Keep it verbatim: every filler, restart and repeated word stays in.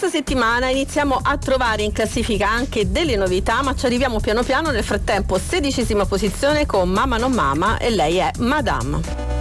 questa settimana iniziamo a trovare in classifica anche delle novità, ma ci arriviamo piano piano. Nel frattempo sedicesima posizione con Mama non Mama e lei è Madame.